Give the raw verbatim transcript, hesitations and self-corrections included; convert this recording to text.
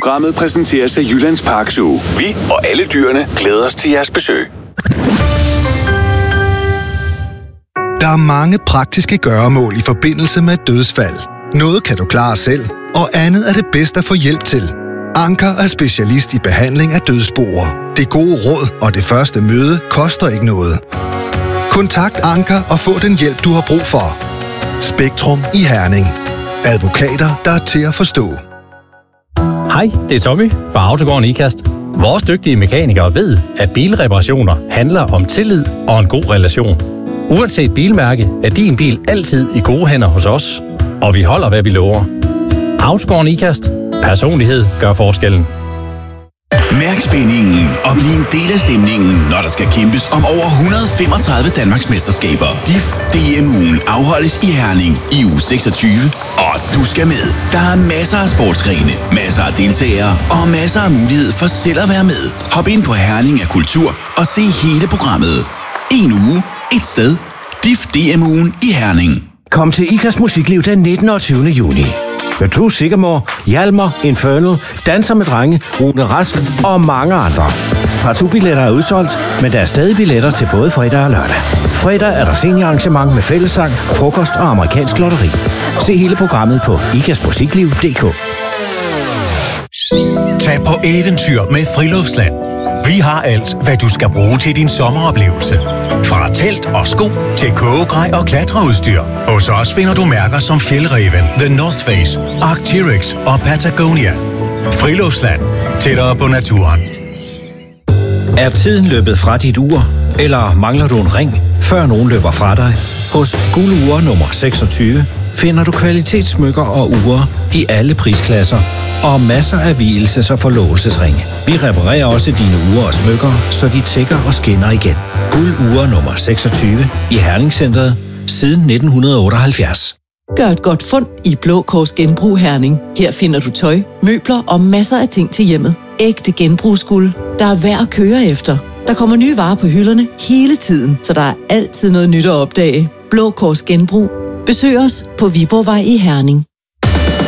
Programmet præsenteres af Jyllands Park Zoo. Vi og alle dyrene glæder os til jeres besøg. Der er mange praktiske gøremål i forbindelse med dødsfald. Noget kan du klare selv, og andet er det bedst at få hjælp til. Anker er specialist i behandling af dødsboer. Det gode råd og det første møde koster ikke noget. Kontakt Anker og få den hjælp, du har brug for. Spektrum i Herning. Advokater, der er til at forstå. Hej, det er Tommy fra Autogården Ikast. Vores dygtige mekanikere ved, at bilreparationer handler om tillid og en god relation. Uanset bilmærke er din bil altid i gode hænder hos os, og vi holder, hvad vi lover. Autogården Ikast. Personlighed gør forskellen. Mærk spændingen og bliv en del af stemningen, når der skal kæmpes om over et hundrede og femogtredive Danmarks mesterskaber. D I F D M-ugen afholdes i Herning i uge seksogtyve, og du skal med. Der er masser af sportsgrene, masser af deltagere og masser af mulighed for selv at være med. Hop ind på Herning af Kultur og se hele programmet. En uge, et sted. D I F D M-ugen i Herning. Kom til Ikast Musikliv den nittende og tyvende juni. Med True Sigamore, Hjalmar, Infernal, Danser med Drenge, Rune Rask og mange andre. Partout-billetter er udsolgt, men der er stadig billetter til både fredag og lørdag. Fredag er der seniorarrangement med fællessang, frokost og amerikansk lotteri. Se hele programmet på ikastmusikliv punktum d k. Tag på eventyr med Friluftsland. Vi har alt, hvad du skal bruge til din sommeroplevelse. Fra telt og sko til kogegrej og klatreudstyr. Hos os finder du mærker som Fjällräven, The North Face, Arc'teryx og Patagonia. Friluftsland. Tættere på naturen. Er tiden løbet fra dit ur? Eller mangler du en ring, før nogen løber fra dig? Hos Guld-ure nummer seksogtyve finder du kvalitetssmykker og ure i alle prisklasser og masser af vielses- og forlovelsesringe. Vi reparerer også dine ure og smykker, så de tækker og skinner igen. Guld-ure nummer seksogtyve i Herningscentret siden nitten otteoghalvfjerds. Gør et godt fund i Blå Kors Genbrug Herning. Her finder du tøj, møbler og masser af ting til hjemmet. Ægte genbrugsguld, der er værd at køre efter. Der kommer nye varer på hylderne hele tiden, så der er altid noget nyt at opdage. Blå Kors Genbrug. Besøg os på Viborgvej i Herning.